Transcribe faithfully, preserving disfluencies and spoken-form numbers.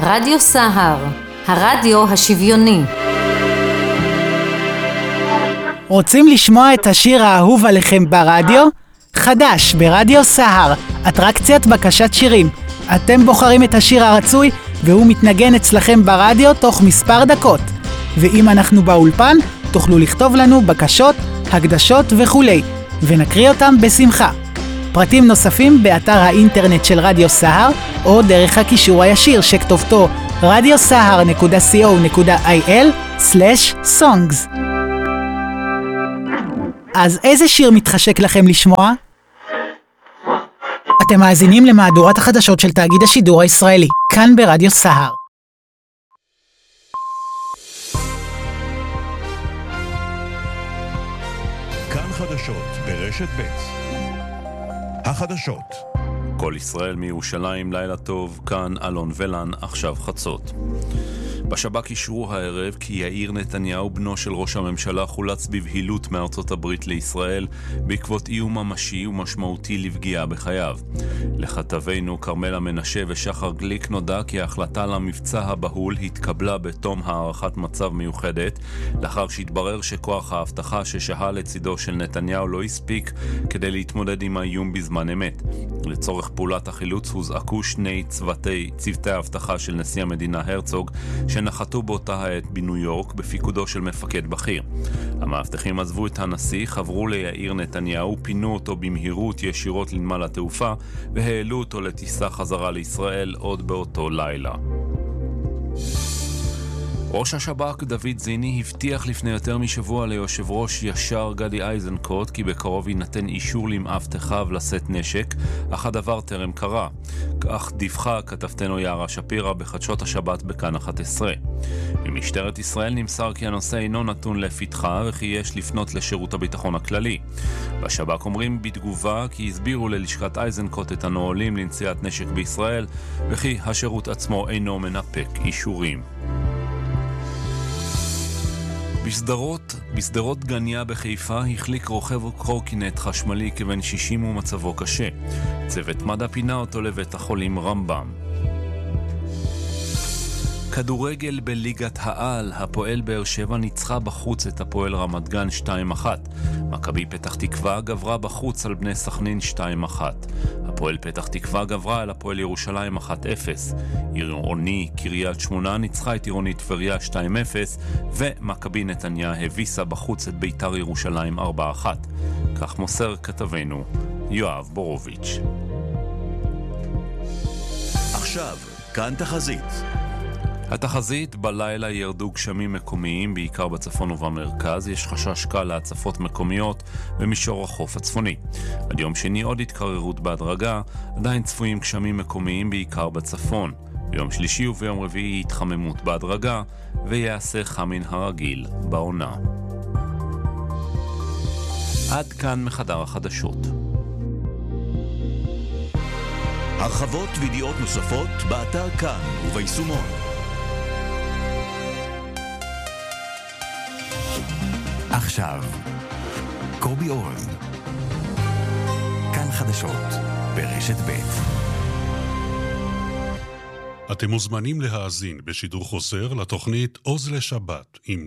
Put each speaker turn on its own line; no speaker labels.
רדיו סהר, הרדיו השוויוני.
רוצים לשמוע את השיר האהוב עליכם ברדיו? חדש ברדיו סהר, אטרקציית בקשת שירים. אתם בוחרים את השיר הרצוי והוא מתנגן אצלכם ברדיו תוך מספר דקות. ואם אנחנו באולפן, תוכלו לכתוב לנו בקשות, הקדשות וכולי, ונקריא אותם בשמחה. פרטים נוספים באתר האינטרנט של רדיו סהר, או דרך הקישור הישיר שכתובתו רדיו סהר נקודה סי או נקודה איי אל סלש סונגס. אז איזה שיר מתחשק לכם לשמוע? אתם מאזינים למהדורת החדשות של תאגיד השידור הישראלי, כאן ברדיו סהר.
כאן חדשות ברשת ב'. החדשות. כל ישראל מירושלים, לילה טוב, כאן אלון ולן, עכשיו חצות. בשב"כ אישרו הערב כי יאיר נתניהו, בנו של ראש הממשלה, חולץ בבהילות מארצות הברית לישראל בעקבות איום ממשי ומשמעותי לפגיעה בחייו. לכתבינו קרמלה מנשה ושחר גליק נודע כי ההחלטה למבצע הבהול התקבלה בתום הערכת מצב מיוחדת, לאחר שהתברר שכוח ההבטחה ששהה לצידו של נתניהו לא הספיק כדי להתמודד עם האיום בזמן אמת. לצורך פעולת החילוץ הוזעקו שני צוותי, צוותי ההבטחה של נשיא המדינה הרצוג שנחתו באותה העת בניו יורק בפיקודו של מפקד בכיר. המאבטחים עזבו את הנשיא, חברו ליאיר נתניהו, פינו אותו במהירות ישירות לנמל התעופה והעלו אותו לטיסה חזרה לישראל עוד באותו לילה. ראש השב"כ דוד זיני הבטיח לפני יותר משבוע ליושב ראש ישר גדי איזנקוט כי בקרוב יינתן אישור למאבטחיו לשאת נשק, אך הדבר טרם קרה. כך דיווחה כתבתנו יערה שפירא בחדשות השבת בכאן אחת עשרה. ממשטרת ישראל נמסר כי הנושא אינו נתון לפתחה וכי יש לפנות לשירות הביטחון הכללי. בשב"כ אומרים בתגובה כי הסבירו ללשכת איזנקוט את הנהלים לנשיאת נשק בישראל וכי השירות עצמו אינו מנפק אישורים. בסדרות, בסדרות גניה בחיפה החליק רוכב קורקינט חשמלי כבן שישים ומצבו קשה. צוות מד"א פינה אותו לבית החולים רמב"ם. כדורגל בליגת העל, הפועל באר שבע ניצחה בחוץ את הפועל רמת גן שתיים אחת. מכבי פתח תקווה גברה בחוץ על בני סכנין שתיים אחת. הפועל פתח תקווה גברה על הפועל ירושלים אחת אפס. עירוני קריית שמונה ניצחה את עירוני טבריה שתיים אפס, ומכבי נתניה הביסה בחוץ את ביתר ירושלים ארבע אחת. כך מוסר כתבנו יואב בורוביץ'.
עכשיו, כאן תחזית.
התחזית: בלילה ירדו גשמים מקומיים בעיקר בצפון ובמרכז, יש חשש קל להצפות מקומיות במישור החוף הצפוני. עד יום שני עוד התקררות בהדרגה, עדיין צפויים גשמים מקומיים בעיקר בצפון. ביום שלישי וביום רביעי התחממות בהדרגה ויעשה חם מן הרגיל בעונה. עד כאן מחדר החדשות.
הרחבות וידיעות נוספות באתר כאן וביישומון. עכשיו, קובי אורן, כאן חדשות, ברשת ב'.
אתם מוזמנים להאזין בשידור חוזר לתוכנית עוז לשבת עם